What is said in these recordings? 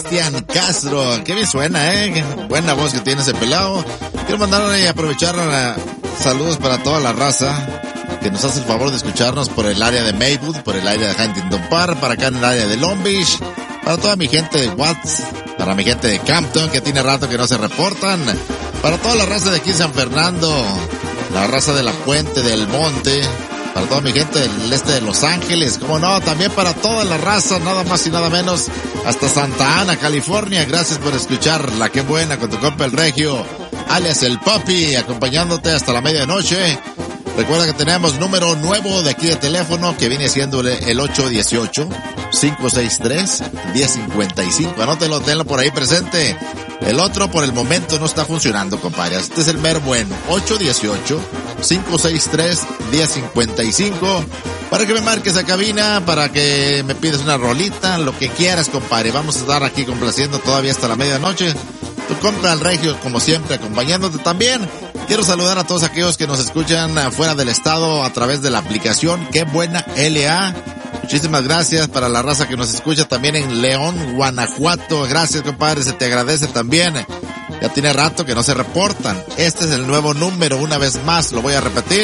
Cristian Castro, qué bien suena, qué buena voz que tiene ese pelado. Quiero mandar y aprovechar saludos para toda la raza que nos hace el favor de escucharnos por el área de Maywood, por el área de Huntington Park, para acá en el área de Long Beach, para toda mi gente de Watts, para mi gente de Campton que tiene rato que no se reportan, para toda la raza de aquí en San Fernando, la raza de la Puente del Monte, para toda mi gente del este de Los Ángeles, como no, también para toda la raza, nada más y nada menos, hasta Santa Ana, California. Gracias por escuchar La Qué Buena con tu compa el Regio, alias el Papi, acompañándote hasta la medianoche. Recuerda que tenemos número nuevo de aquí de teléfono que viene siendo el 818-563-1055. Anótelo, tenlo por ahí presente. El otro por el momento no está funcionando, compadre. Este es el mero bueno. 818-563-1055. Para que me marques a cabina, para que me pides una rolita, lo que quieras, compadre. Vamos a estar aquí complaciendo todavía hasta la medianoche. Tu compa el Regio, como siempre, acompañándote también. Quiero saludar a todos aquellos que nos escuchan fuera del estado a través de la aplicación Qué Buena LA. Muchísimas gracias para la raza que nos escucha también en León, Guanajuato. Gracias, compadre, se te agradece también. Ya tiene rato que no se reportan. Este es el nuevo número, una vez más, lo voy a repetir.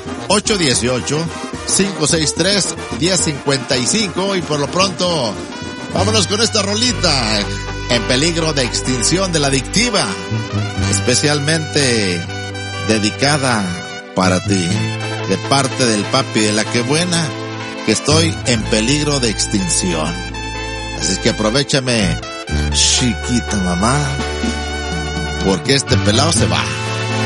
818-563-1055. Y por lo pronto, vámonos con esta rolita. En peligro de extinción de la adictiva. Especialmente dedicada para ti, de parte del Papi de La Qué Buena, que estoy en peligro de extinción. Así que aprovechame, chiquita mamá, porque este pelado se va.